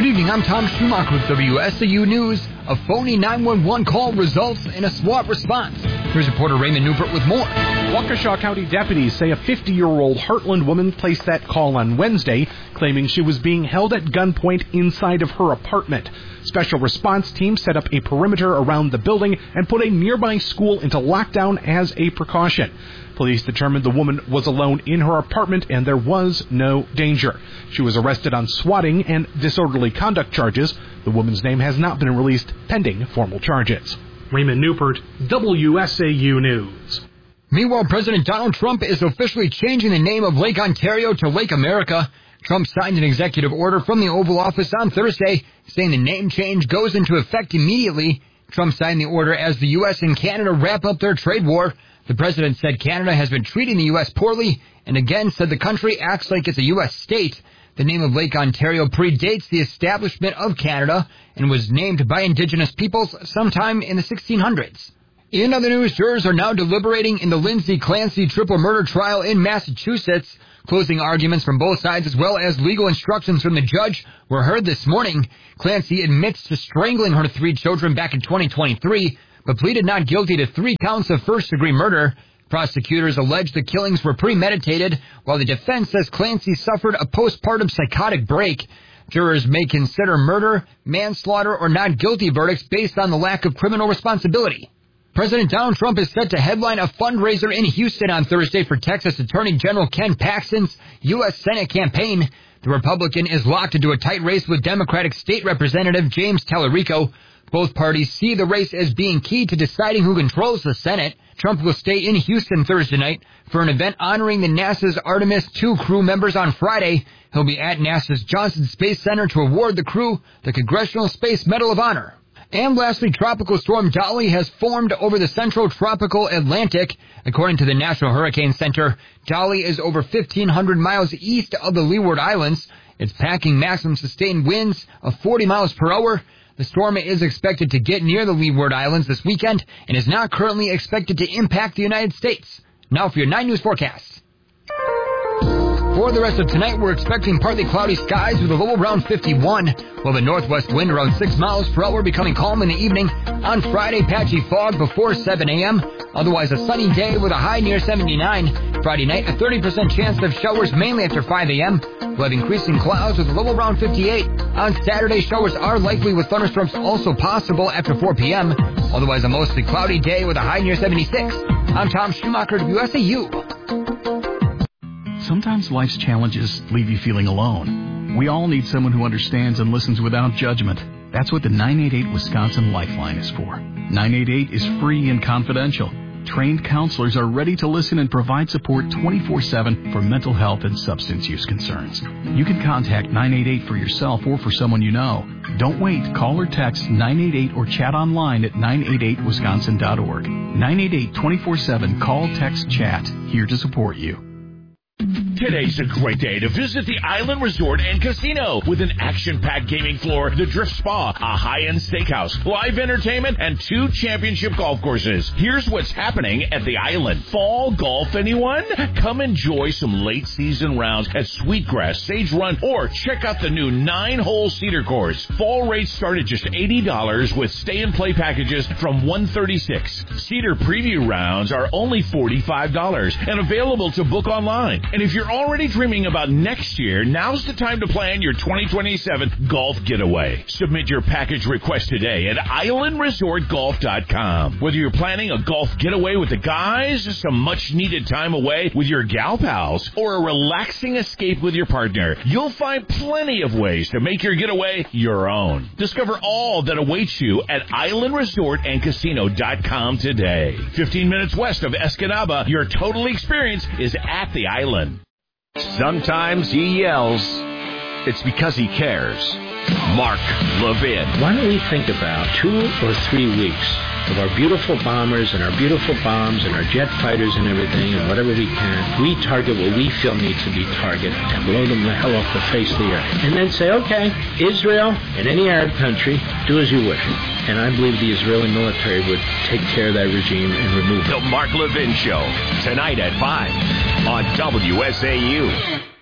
Good evening, I'm Tom Schumacher with WSAU News. A phony 911 call results in a SWAT response. Here's reporter Raymond Newport with more. Waukesha County deputies say a 50-year-old Heartland woman placed that call on Wednesday, claiming she was being held at gunpoint inside of her apartment. Special response teams set up a perimeter around the building and put a nearby school into lockdown as a precaution. Police determined the woman was alone in her apartment and there was no danger. She was arrested on swatting and disorderly conduct charges. The woman's name has not been released pending formal charges. Raymond Newport, WSAU News. Meanwhile, President Donald Trump is officially changing the name of Lake Ontario to Lake America. Trump signed an executive order from the Oval Office on Thursday, saying the name change goes into effect immediately. Trump signed the order as the U.S. and Canada wrap up their trade war. The president said Canada has been treating the U.S. poorly, and again said the country acts like it's a U.S. state. The name of Lake Ontario predates the establishment of Canada and was named by Indigenous peoples sometime in the 1600s. In other news, jurors are now deliberating in the Lindsay Clancy triple murder trial in Massachusetts. Closing arguments from both sides as well as legal instructions from the judge were heard this morning. Clancy admits to strangling her 3 children back in 2023, but pleaded not guilty to 3 counts of first-degree murder. Prosecutors allege the killings were premeditated, while the defense says Clancy suffered a postpartum psychotic break. Jurors may consider murder, manslaughter, or not guilty verdicts based on the lack of criminal responsibility. President Donald Trump is set to headline a fundraiser in Houston on Thursday for Texas Attorney General Ken Paxton's U.S. Senate campaign. The Republican is locked into a tight race with Democratic State Representative James Tallarico. Both parties see the race as being key to deciding who controls the Senate. Trump will stay in Houston Thursday night for an event honoring the NASA's Artemis II crew members on Friday. He'll be at NASA's Johnson Space Center to award the crew the Congressional Space Medal of Honor. And lastly, Tropical Storm Dolly has formed over the central tropical Atlantic. According to the National Hurricane Center, Dolly is over 1,500 miles east of the Leeward Islands. It's packing maximum sustained winds of 40 miles per hour. The storm is expected to get near the Leeward Islands this weekend and is not currently expected to impact the United States. Now for your 9 News forecast. For the rest of tonight, we're expecting partly cloudy skies with a low around 51, while the northwest wind around 6 miles per hour becoming calm in the evening. On Friday, patchy fog before 7 a.m., otherwise a sunny day with a high near 79. Friday night, a 30% chance of showers mainly after 5 a.m. We'll have increasing clouds with a low around 58. On Saturday, showers are likely with thunderstorms also possible after 4 p.m. Otherwise, a mostly cloudy day with a high near 76. I'm Tom Schumacher, WSAU. Sometimes life's challenges leave you feeling alone. We all need someone who understands and listens without judgment. That's what the 988 Wisconsin Lifeline is for. 988 is free and confidential. Trained counselors are ready to listen and provide support 24/7 for mental health and substance use concerns. You can contact 988 for yourself or for someone you know. Don't wait. Call or text 988 or chat online at 988wisconsin.org. 988 24/7. Call, text, chat. Here to support you. Today's a great day to visit the Island Resort and Casino with an action-packed gaming floor, the Drift Spa, a high-end steakhouse, live entertainment, and 2 championship golf courses. Here's what's happening at the Island. Fall golf, anyone? Come enjoy some late-season rounds at Sweetgrass, Sage Run, or check out the new 9-hole Cedar course. Fall rates start at just $80 with stay-and-play packages from $136. Cedar preview rounds are only $45 and available to book online. And if you're already dreaming about next year, now's the time to plan your 2027 golf getaway. Submit your package request today at islandresortgolf.com. Whether you're planning a golf getaway with the guys, some much-needed time away with your gal pals, or a relaxing escape with your partner, you'll find plenty of ways to make your getaway your own. Discover all that awaits you at islandresortandcasino.com today. 15 minutes west of Escanaba, your total experience is at the Island. Sometimes he yells. It's because he cares. Mark Levin. Why don't we think about 2 or 3 weeks of our beautiful bombers and our beautiful bombs and our jet fighters and everything and whatever we can. We target what we feel needs to be targeted and blow them the hell off the face of the earth. And then say, okay, Israel and any Arab country, do as you wish. And I believe the Israeli military would take care of that regime and remove it. The Mark Levin Show, tonight at 5 on WSAU.